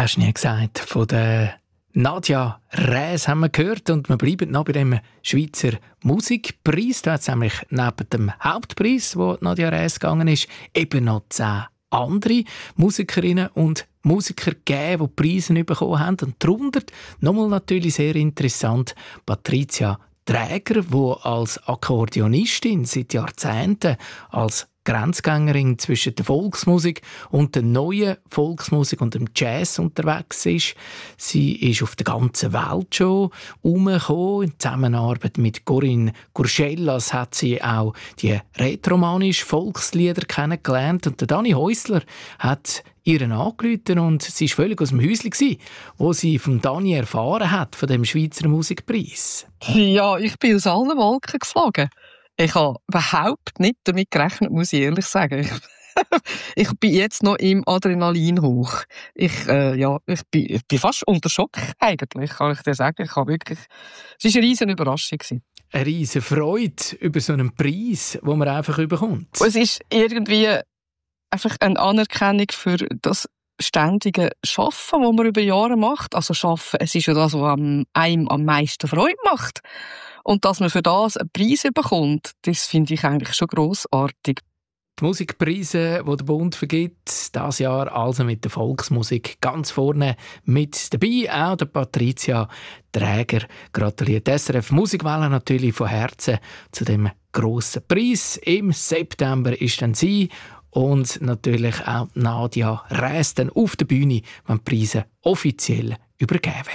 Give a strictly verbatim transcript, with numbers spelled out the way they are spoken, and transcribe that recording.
Hast du nie gesagt, von der Nadja Räs haben wir gehört und wir bleiben noch bei dem Schweizer Musikpreis. Da hat es nämlich neben dem Hauptpreis, wo Nadja Räs gegangen ist, eben noch zehn andere Musikerinnen und Musiker gegeben, die Preise bekommen haben. Und darunter, nochmal natürlich sehr interessant, Patricia Traeger, die als Akkordeonistin seit Jahrzehnten als Grenzgängerin zwischen der Volksmusik und der neuen Volksmusik und dem Jazz unterwegs ist. Sie ist auf der ganzen Welt schon herumgekommen. In Zusammenarbeit mit Corinne Gurschellas hat sie auch die rätoromanisch Volkslieder kennengelernt. Und der Dani Häusler hat ihren angerufen und sie war völlig aus dem Häuschen, wo sie von Dani erfahren hat, von dem Schweizer Musikpreis. Ja, ich bin aus allen Wolken geflogen. Ich habe überhaupt nicht damit gerechnet, muss ich ehrlich sagen. Ich, ich bin jetzt noch im Adrenalin hoch. Ich, äh, ja, ich, bin, ich bin fast unter Schock eigentlich, kann ich dir sagen. Ich habe wirklich, es war eine riesige Überraschung. Eine riesige Freude über so einen Preis, den man einfach bekommt. Es ist irgendwie einfach eine Anerkennung für das ständige Schaffen, das man über Jahre macht. Also Schaffen, es ist ja das, was einem am meisten Freude macht. Und dass man für das einen Preis bekommt, das finde ich eigentlich schon grossartig. Die Musikpreise, die der Bund vergibt, dieses Jahr also mit der Volksmusik ganz vorne mit dabei. Auch der Patricia Traeger gratuliert S R F Musikwelle natürlich von Herzen zu dem grossen Preis. Im September ist dann sie und natürlich auch Nadja Räs dann auf der Bühne, wenn die Preise offiziell übergeben werden.